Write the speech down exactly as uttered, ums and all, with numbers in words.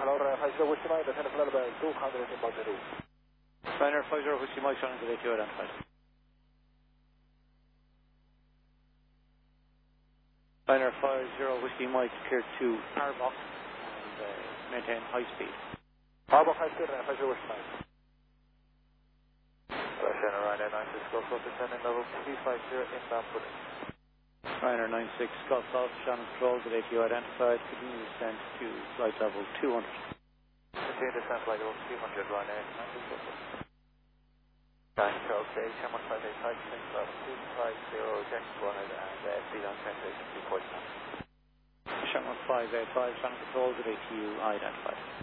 Laura five zero Whiskey Mike, descend flight level two hundred in Baltimore. Ryanair five zero Whiskey Mike, Shannon to A Q identified. Ryanair five zero Whiskey Mike, cleared to Arbok and uh, maintain high speed. Arbok high speed, Ryanair five zero Whiskey Mike. Hello, Shannon, Ryanair nine six Golf Golf, descending level three five zero inbound footing. Ryanair nine six Golf Golf, Shannon controls at A Q identified, continue descent to flight level two hundred. Continue descent flight level two hundred, Ryanair nine six Golf Golf. nine Charles Day, ten one five eight five six level two five zero, Jackson one and uh, speed on translation two point nine. Shannon five eight five, Shannon controls at A Q identified.